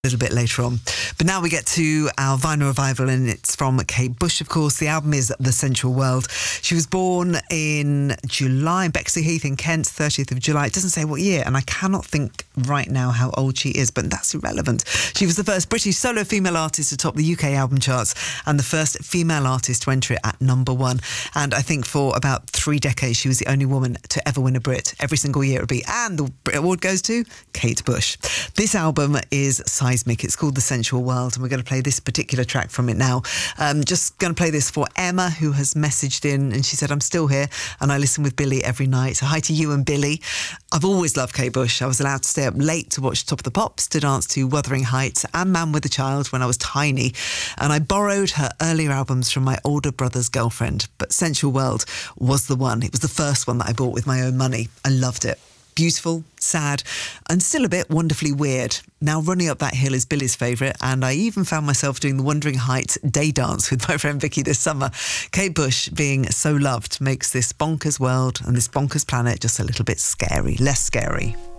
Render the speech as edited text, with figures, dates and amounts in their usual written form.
little bit later on. But now we get to our vinyl revival, and it's from Kate Bush, of course. The album is The Sensual World. She was born in July, in Bexley Heath in Kent, 30th of July. It doesn't say what year, and I cannot think right now how old she is, but that's irrelevant. She was the first British solo female artist to top the UK album charts and the first female artist to enter it at number one. And I think for about 3 decades, she was the only woman to ever win a Brit. Every single year it would be. And the Brit Award goes to Kate Bush. This album is seismic. It's called The Sensual World, and we're going to play this particular track from it now. Just going to play this for Emma, who has messaged in, and she said, I'm still here and I listen with Billy every night. So hi to you and Billy. I've always loved Kate Bush. I was allowed to stay up late to watch Top of the Pops, to dance to Wuthering Heights and Man with a Child when I was tiny, and I borrowed her earlier albums from my older brother's girlfriend, but Sensual World was the one. It was the first one that I bought with my own money. I loved it. Beautiful, sad, and still a bit wonderfully weird. Now, Running Up That Hill is Billy's favourite, and I even found myself doing the Wuthering Heights day dance with my friend Vicky this summer. Kate Bush being so loved makes this bonkers world and this bonkers planet just a little bit scary, less scary.